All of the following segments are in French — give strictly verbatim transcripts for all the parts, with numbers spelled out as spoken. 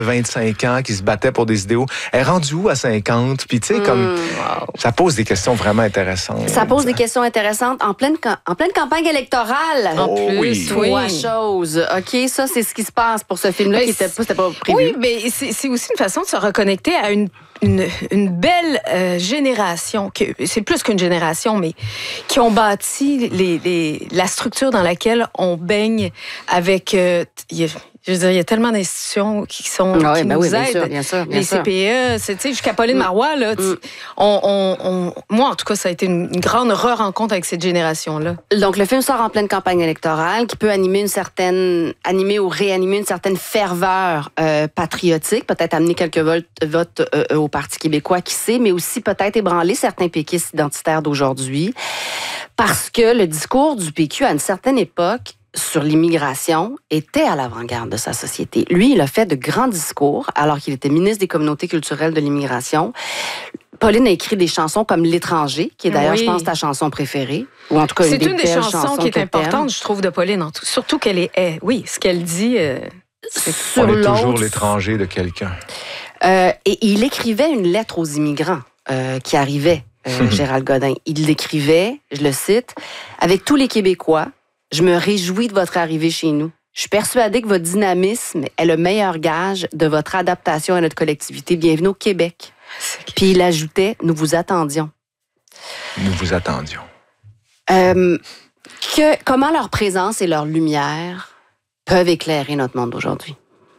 vingt-cinq ans, qui se battait pour des idéaux. Elle est rendue où à cinquante? Puis, tu sais, comme, Mmh, wow. ça pose des questions vraiment intéressantes. Ça pose des questions intéressantes en pleine, en pleine campagne électorale. En Oh, plus, oui. Trois choses. OK, ça, c'est ce qui se passe pour ce film-là Mais qui n'était pas, c'était pas prévu. Oui, mais c'est, c'est aussi une façon de se reconnecter à une Une, une belle euh, génération, que, c'est plus qu'une génération, mais qui ont bâti les, les, la structure dans laquelle on baigne avec... Euh, y a, je veux dire, il y a tellement d'institutions qui, sont, ah oui, qui ben nous oui, bien aident. sûr, bien sûr, bien les sûr. C P E, c'est, tu sais, jusqu'à Pauline mm. Marois, là, mm. on, on, on, moi, en tout cas, ça a été une, une grande re-rencontre avec cette génération-là. Donc, le film sort en pleine campagne électorale qui peut animer une certaine... animer ou réanimer une certaine ferveur euh, patriotique, peut-être amener quelques votes, votes euh, au Parti québécois, qui sait, mais aussi peut-être ébranler certains péquistes identitaires d'aujourd'hui. Parce que le discours du P Q, à une certaine époque, sur l'immigration, était à l'avant-garde de sa société. Lui, il a fait de grands discours alors qu'il était ministre des communautés culturelles de l'immigration. Pauline a écrit des chansons comme L'étranger, qui est d'ailleurs, oui. je pense, ta chanson préférée. Ou en tout cas, une C'est des une des belles chansons, chansons qui est importante, je trouve, de Pauline. En tout, surtout qu'elle est... est oui, ce qu'elle dit... Euh, c'est sur On est toujours l'étranger de quelqu'un. Euh, et il écrivait une lettre aux immigrants euh, qui arrivaient, euh, Gérald Godin. Il l'écrivait, je le cite, « Avec tous les Québécois, je me réjouis de votre arrivée chez nous. Je suis persuadée que votre dynamisme est le meilleur gage de votre adaptation à notre collectivité. Bienvenue au Québec. » Puis il ajoutait, « Nous vous attendions. » Nous vous attendions. Euh, que, comment leur présence et leur lumière peuvent éclairer notre monde d'aujourd'hui?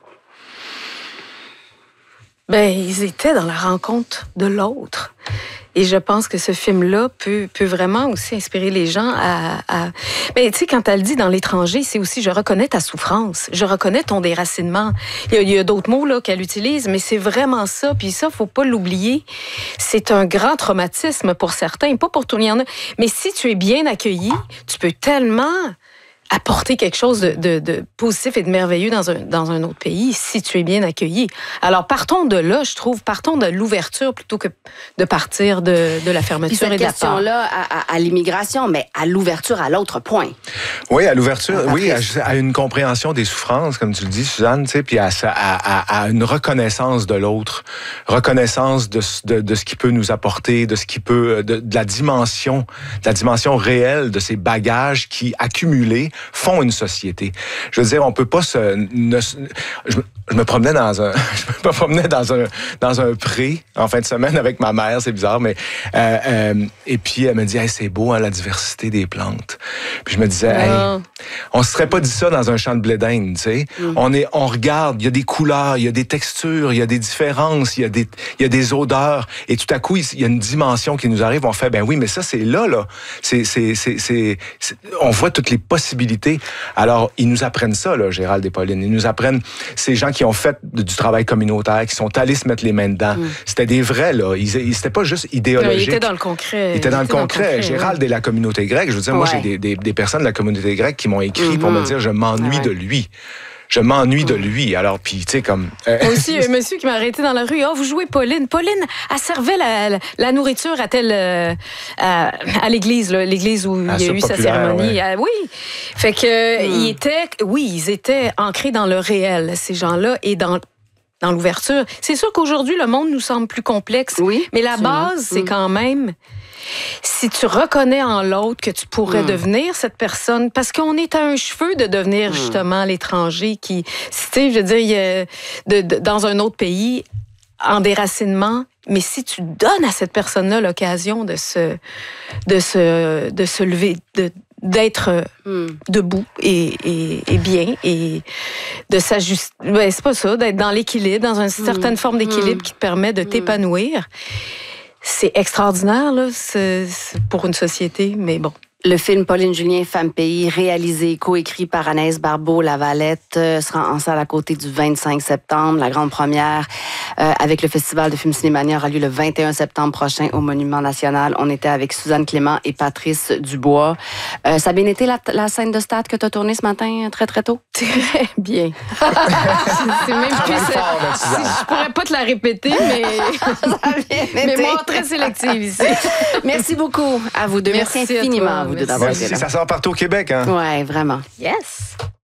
Ben, ils étaient dans la rencontre de l'autre. Et je pense que ce film-là peut, peut vraiment aussi inspirer les gens à... à... Mais tu sais, quand elle dit dans l'étranger, c'est aussi « je reconnais ta souffrance, je reconnais ton déracinement ». Il y a, il y a d'autres mots là, qu'elle utilise, mais c'est vraiment ça. Puis ça, faut pas l'oublier. C'est un grand traumatisme pour certains, pas pour tout le monde. Mais si tu es bien accueilli, tu peux tellement... apporter quelque chose de, de, de positif et de merveilleux dans un, dans un autre pays si tu es bien accueilli. Alors, partons de là, je trouve, partons de l'ouverture plutôt que de partir de, de la fermeture Puis cette et de la peur. question-là à, à, à l'immigration, mais à l'ouverture à l'autre point. Oui, à l'ouverture, oui, à, à une compréhension des souffrances, comme tu le dis, Suzanne, tu sais, puis à, à, à une reconnaissance de l'autre, reconnaissance de, de, de ce qui peut nous apporter, de ce qui peut, de, de la dimension, de la dimension réelle de ces bagages qui, accumulés, font une société. Je veux dire, on peut pas se... Ne, je, je me promenais dans un... Je me promenais dans un, dans un pré en fin de semaine avec ma mère, c'est bizarre, mais... Euh, euh, et puis, elle me dit, hey, c'est beau, hein, la diversité des plantes. Puis je me disais, hey, on se serait pas dit ça dans un champ de blé d'Inde, tu sais. Mm. On, est, on regarde, il y a des couleurs, il y a des textures, il y a des différences, il y a des, il y a des odeurs. Et tout à coup, il y a une dimension qui nous arrive. On fait, ben oui, mais ça, c'est là, là. C'est, c'est, c'est, c'est, c'est, on voit toutes les possibilités. Alors, ils nous apprennent ça, là, Gérald et Pauline. Ils nous apprennent ces gens qui ont fait du travail communautaire, qui sont allés se mettre les mains dedans. Mm. C'était des vrais, là. Ils, ils, c'était pas juste idéologique. Non, ils étaient dans le concret. Ils étaient dans, le, concret. dans le concret. Gérald ouais. et la communauté grecque. Je veux dire, ouais. moi, j'ai des, des, des personnes de la communauté grecque qui m'ont écrit mm-hmm. pour me dire, je m'ennuie ouais. de lui. Je m'ennuie de lui. Alors, puis, tu sais, comme... Euh... Aussi, un monsieur qui m'a arrêté dans la rue. « Oh, vous jouez Pauline. » Pauline, elle servait la, la, la nourriture à telle... Euh, à, à l'église, là, l'église où ah, il y a eu sa cérémonie. Ouais. Ah, oui. Fait que, mm. ils étaient... Oui, ils étaient ancrés dans le réel, ces gens-là, et dans... dans l'ouverture. C'est sûr qu'aujourd'hui, le monde nous semble plus complexe. Oui, mais la base, c'est mm. quand même... Si tu reconnais en l'autre que tu pourrais mmh. devenir cette personne, parce qu'on est à un cheveu de devenir mmh. justement l'étranger qui, tu sais, je veux dire, il y a de, de, dans un autre pays, en déracinement, mais si tu donnes à cette personne-là l'occasion de se, de se, de se lever, de, d'être mmh. debout et, et, et bien, et de s'ajuster, ben, c'est pas ça, d'être dans l'équilibre, dans une certaine mmh. forme d'équilibre mmh. qui te permet de t'épanouir. C'est extraordinaire, là, c'est, c'est pour une société, mais bon. Le film Pauline Julien, Femme Pays, réalisé, coécrit par Anaïs Barbeau-Lavalette, euh, sera en salle à côté du vingt-cinq septembre. La grande première euh, avec le Festival de film Cinémania aura lieu le vingt et un septembre prochain au Monument National. On était avec Suzanne Clément et Patrice Dubois. Euh, ça a bien été la, la scène de stade que tu as tournée ce matin, très, très tôt? Très bien. C'est même plus... Fort, si, je pourrais pas te la répéter, mais... Mémoire très sélective ici. Merci beaucoup à vous deux. Merci, Merci infiniment à, à vous deux d'avoir été là. Ça sort partout au Québec, hein? Oui, vraiment. Yes!